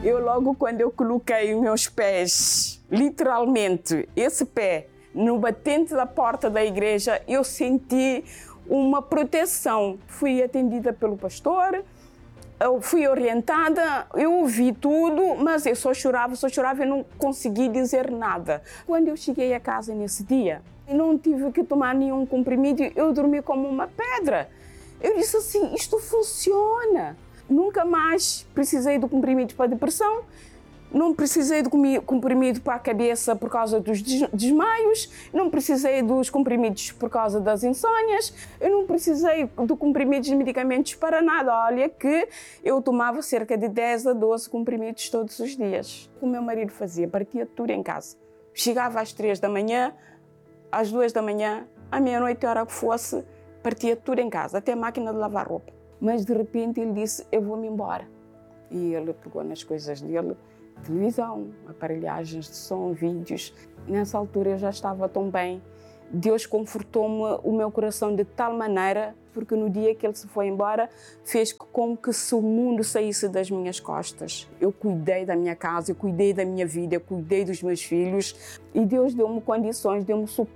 Eu logo quando eu coloquei meus pés, literalmente, esse pé, no batente da porta da igreja, eu senti uma proteção. Fui atendida pelo pastor, eu fui orientada, eu ouvi tudo, mas eu só chorava e não consegui dizer nada. Quando eu cheguei a casa nesse dia, não tive que tomar nenhum comprimido, eu dormi como uma pedra. Eu disse assim, isto funciona. Nunca mais precisei de comprimido para a depressão, não precisei de comprimido para a cabeça por causa dos desmaios, não precisei dos comprimidos por causa das insônias, eu não precisei de comprimidos de medicamentos para nada. Olha que eu tomava cerca de 10 a 12 comprimidos todos os dias. O meu marido fazia, partia tudo em casa. Chegava às 3 da manhã, às 2 da manhã, à meia-noite, a hora que fosse, partia tudo em casa, até a máquina de lavar roupa. Mas de repente ele disse, eu vou-me embora. E ele pegou nas coisas dele, televisão, aparelhagens de som, vídeos. Nessa altura eu já estava tão bem. Deus confortou-me o meu coração de tal maneira, porque no dia que ele se foi embora, fez com que o mundo saísse das minhas costas. Eu cuidei da minha casa, eu cuidei da minha vida, eu cuidei dos meus filhos e Deus deu-me condições, deu-me suporte.